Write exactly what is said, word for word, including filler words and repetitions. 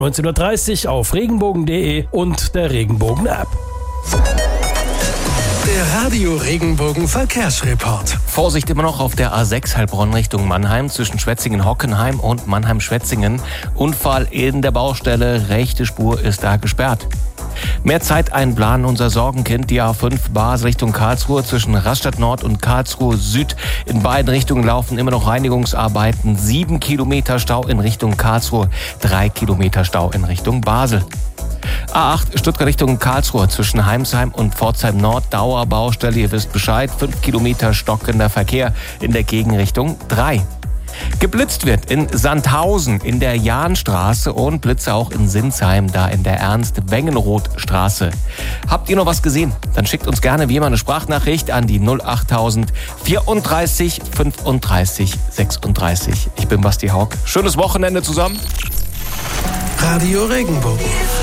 neunzehn Uhr dreißig auf regenbogen punkt de und der Regenbogen-App. Der Radio Regenbogen Verkehrsreport. Vorsicht immer noch auf der A sechs Heilbronn Richtung Mannheim zwischen Schwetzingen-Hockenheim und Mannheim-Schwetzingen. Unfall in der Baustelle, rechte Spur ist da gesperrt. Mehr Zeit einplanen, unser Sorgenkind, die A fünf Basel Richtung Karlsruhe zwischen Rastatt Nord und Karlsruhe Süd. In beiden Richtungen laufen immer noch Reinigungsarbeiten. Sieben Kilometer Stau in Richtung Karlsruhe, drei Kilometer Stau in Richtung Basel. A acht Stuttgart Richtung Karlsruhe zwischen Heimsheim und Pforzheim Nord, Dauerbaustelle, ihr wisst Bescheid, fünf Kilometer stockender Verkehr in der Gegenrichtung drei. Geblitzt wird in Sandhausen in der Jahnstraße und Blitze auch in Sinsheim, da in der Ernst-Wengenroth-Straße. Habt ihr noch was gesehen? Dann schickt uns gerne wie immer eine Sprachnachricht an die null achttausend vierunddreißig fünfunddreißig sechsunddreißig. Ich bin Basti Haug. Schönes Wochenende zusammen. Radio Regenbogen.